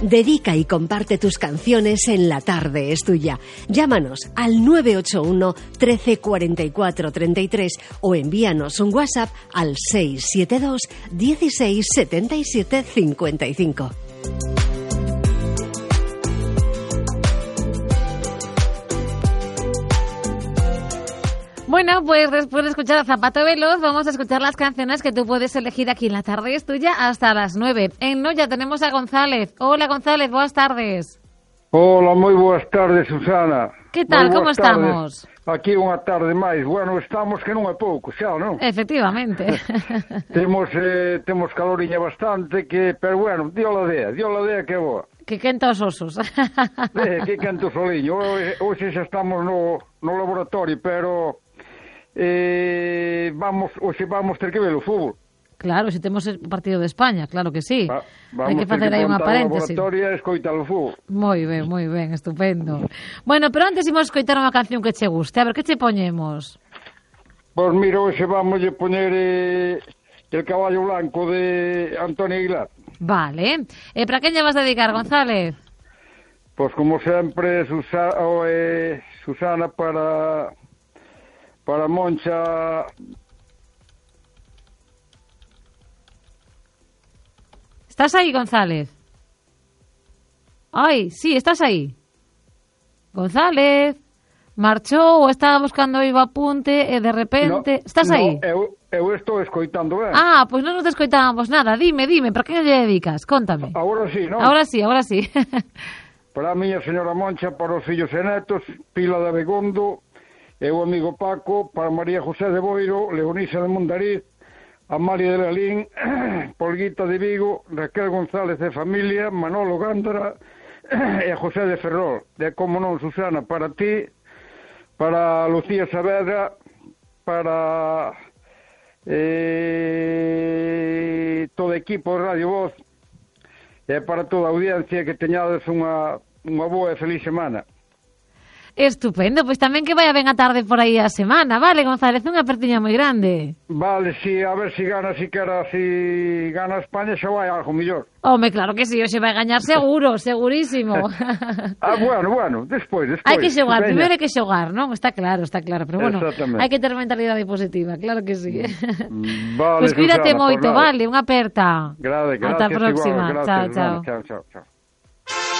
Dedica y comparte tus canciones en La Tarde es Tuya. Llámanos al 981 13 44 33 o envíanos un WhatsApp al 672 16 77 55. Bueno, pues después de escuchar a Zapato Veloz, vamos a escuchar las canciones que tú puedes elegir aquí en La Tarde es Tuya hasta las 9. En Noia tenemos a González. Hola, González, buenas tardes. Hola, moi boas tardes, Susana. Que tal, como estamos? Aquí unha tarde máis. Bueno, estamos que non é pouco, xa, non? Efectivamente. Temos caloriña bastante, pero bueno, dio la dea que é boa. Que quenta os osos. Que quenta o soliño. Hoxe xa estamos no laboratorio, pero vamos ter que ver o fútbol. Claro, se temos o partido de España, claro que sí. Hai que facer aí unha paréntesis. Vamos ter que escoitar o fútbol. Moi ben, estupendo. Bueno, pero antes imos escoitar unha canción que che guste. A ver, que che poñemos? Pois mira, hoxe vamos a poñer El caballo blanco de Antonio Aguilar. Vale. Para quen lle vas a dedicar, González? Pois como sempre, Susana para Moncha. ¿Estás ahí, González? Ay, sí, estás ahí. González, marchou ou estaba buscando o apunte e de repente... Estás aí? Eu estou escoitando ben. Ah, pois non nos escoitábamos nada. Dime, para que lle dedicas? Cóntame. Agora sí, non? Agora sí. Para a miña señora Moncha, para os fillos e netos, Pila de Abegondo, e o amigo Paco, para María José de Boiro, Leonisa de Mondariz, Amalia de Lalín, Polguita de Vigo, Raquel González de familia, Manolo Gándara e José de Ferrol. E como non, Susana, para ti, para Lucía Saavedra, para todo o equipo de Radio Voz e para toda a audiencia, que teñades unha boa e feliz semana. Estupendo, pois tamén que vaya ben a tarde por aí a semana, vale, González, unha apertiña moi grande. Vale, sí, a ver se gana, si gana España xa vai algo mellor. Home, claro que sí, hoxe vai gañar seguro, segurísimo. Bueno, despois. Hai que xogar, primeiro hai que xogar, non? Está claro, pero bueno, hai que ter mentalidade positiva, claro que sí. Vale, pois cuídate moito, vale, unha aperta. Gracias. Ata a próxima, igual, chao. Chao.